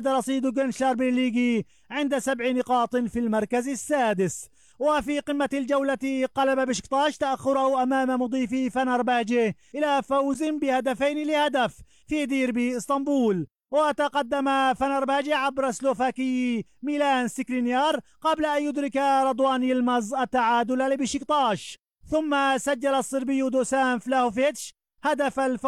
رصيد جنشار برليغي عند 7 نقاط في المركز السادس. وفي قمة الجولة قلب بشكتاش تأخره أمام مضيفي فنرباجي إلى فوز بهدفين لهدف في ديربي اسطنبول، وتقدم فنرباجي عبر سلوفاكي ميلان سكرينيار قبل أن يدرك رضوان يلمز التعادل لبشكتاش، ثم سجل الصربي دوسان فلاهوفيتش هدف